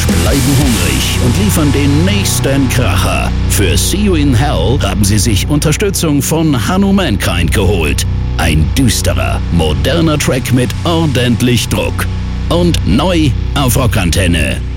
Trash bleiben hungrig und liefern den nächsten Kracher. Für See You in Hell haben sie sich Unterstützung von Hanumankind geholt. Ein düsterer, moderner Track mit ordentlich Druck. Und neu auf Rockantenne.